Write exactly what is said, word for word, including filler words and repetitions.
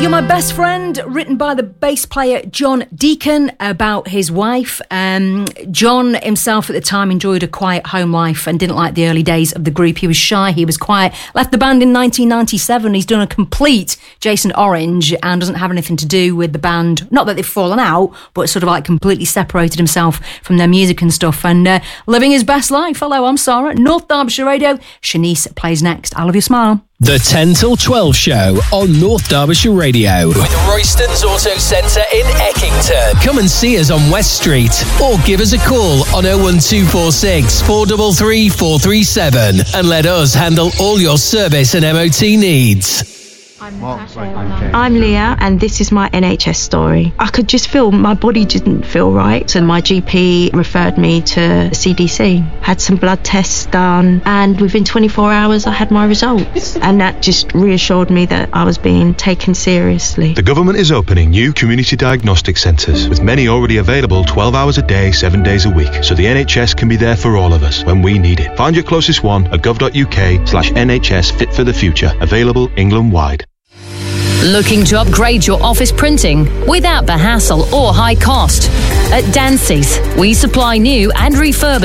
You're My Best Friend, written by the bass player John Deacon about his wife. Um, John himself at the time enjoyed a quiet home life and didn't like the early days of the group. He was shy, he was quiet. Left the band in nineteen ninety-seven. He's done a complete Jason Orange and doesn't have anything to do with the band. Not that they've fallen out, but sort of like completely separated himself from their music and stuff and uh, living his best life. Hello, I'm Sarah, North Derbyshire Radio. Shanice plays next. I love your smile. The ten till twelve show on North Derbyshire Radio. With Royston's Auto Centre in Eckington. Come and see us on West Street or give us a call on oh one two four six, four three three, four three seven and let us handle all your service and M O T needs. I'm Natasha. I'm Leah, and this is my N H S story. I could just feel my body didn't feel right, and my G P referred me to C D C. Had some blood tests done, and within twenty-four hours I had my results, and that just reassured me that I was being taken seriously. The government is opening new community diagnostic centres, with many already available twelve hours a day, seven days a week, so the N H S can be there for all of us when we need it. Find your closest one at gov.uk slash NHS Fit for the Future, available England-wide. Looking to upgrade your office printing without the hassle or high cost? At Dancy's, we supply new and refurbished